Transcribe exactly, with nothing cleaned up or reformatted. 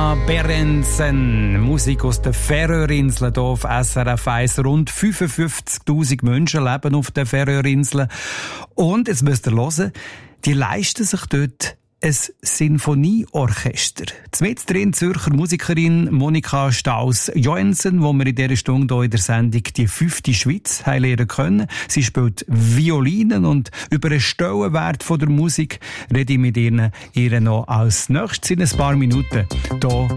Monika Berensen, Musik aus den Färöerinseln hier auf S R F eins. Rund fünfundfünfzigtausend Menschen leben auf den Färöerinseln. Und, jetzt müsst ihr hören, die leisten sich dort ein Sinfonieorchester. Zumindest drin Zürcher Musikerin Monika Staus-Joensen, wo wir in dieser Stunde hier in der Sendung die fünfte Schweiz haben lernen können. Sie spielt Violinen und über den Stellenwert von der Musik rede ich mit ihnen, ihr noch als nächstes in ein paar Minuten hier